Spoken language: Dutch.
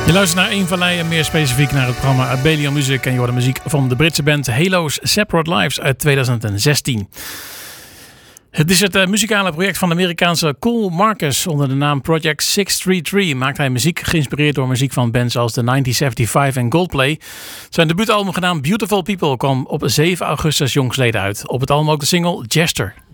Je luistert naar Eén Vallei en meer specifiek naar het programma Abelian Music. En je hoort de muziek van de Britse band Halo's Separate Lives uit 2016. Het is het muzikale project van de Amerikaanse Cool Marcus. Onder de naam Project 633 maakt hij muziek geïnspireerd door muziek van bands als The 1975 en Coldplay. Zijn debuutalbum genaamd Beautiful People kwam op 7 augustus jongstleden uit. Op het album ook de single Jester.